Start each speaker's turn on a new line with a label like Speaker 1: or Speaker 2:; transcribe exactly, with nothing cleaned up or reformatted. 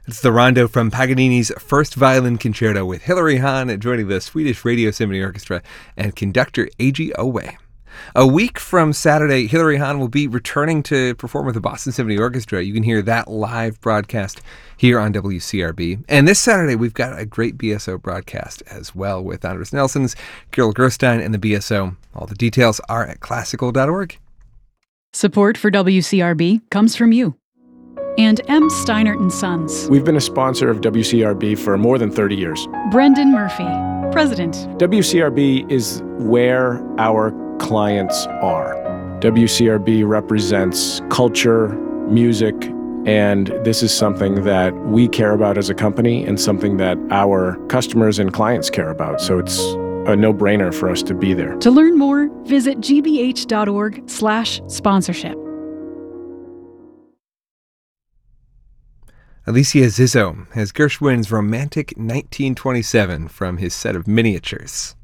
Speaker 1: It's the rondo from Paganini's First Violin Concerto with Hilary Hahn joining the Swedish Radio Symphony Orchestra and conductor Eiji Owe. A week from Saturday, Hilary Hahn will be returning to perform with the Boston Symphony Orchestra. You can hear that live broadcast here on W C R B. And this Saturday, we've got a great B S O broadcast as well with Andres Nelsons, Kirill Gerstein, and the B S O. All the details are at classical dot org.
Speaker 2: Support for W C R B comes from you and M. Steinert and Sons.
Speaker 3: We've been a sponsor of W C R B for more than thirty years.
Speaker 2: Brendan Murphy, President.
Speaker 3: W C R B is where our clients are. W C R B represents culture, music, and this is something that we care about as a company and something that our customers and clients care about. So it's a no-brainer for us to be there.
Speaker 2: To learn more, visit g b h dot org slash sponsorship.
Speaker 1: Alicia Zizzo has Gershwin's Romantic nineteen twenty-seven from his set of miniatures.